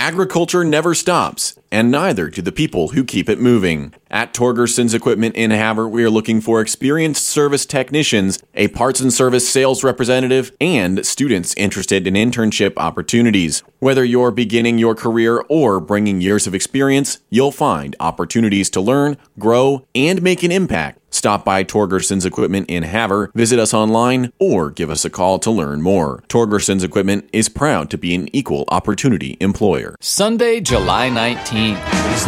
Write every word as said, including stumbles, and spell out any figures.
Agriculture never stops, and neither do the people who keep it moving. At Torgerson's Equipment in Havre, we are looking for experienced service technicians, a parts and service sales representative, and students interested in internship opportunities. Whether you're beginning your career or bringing years of experience, you'll find opportunities to learn, grow, and make an impact. Stop by Torgerson's Equipment in Havre, visit us online, or give us a call to learn more. Torgerson's Equipment is proud to be an equal opportunity employer. Sunday, July nineteenth.